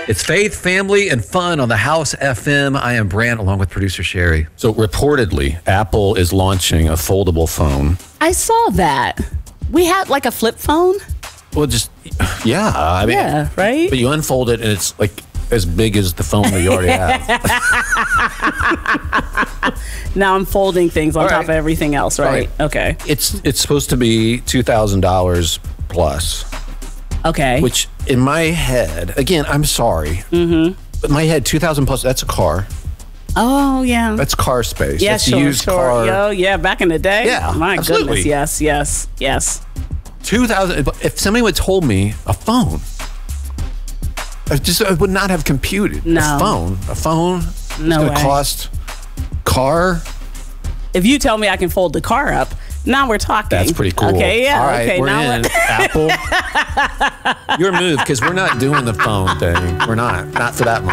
It's faith, family, and fun on the House FM. I am Brant, along with producer Sherry. So reportedly, Apple is launching a foldable phone. I saw that. We had like a flip phone. Well, yeah. I mean, Yeah, right? But you unfold it, and it's like as big as the phone that you already have. Now I'm folding things on top of everything else, right? Okay. It's supposed to be $2,000 plus. Okay. Which, in my head, again, I'm sorry, but in my head, 2,000 plus, that's a car. Oh, yeah. That's car space. Yeah, that's sure, used sure. car. Yo, yeah, back in the day. Yeah, My absolutely. goodness. Yes. 2,000. If somebody would have told me a phone, I would not have computed. No. A phone. No it's way. gonna cost car. If you tell me I can fold the car up, now we're talking. That's pretty cool. Okay, yeah. All right, okay, we're now in. Apple. Your move, because we're not doing the phone thing. We're not for that much.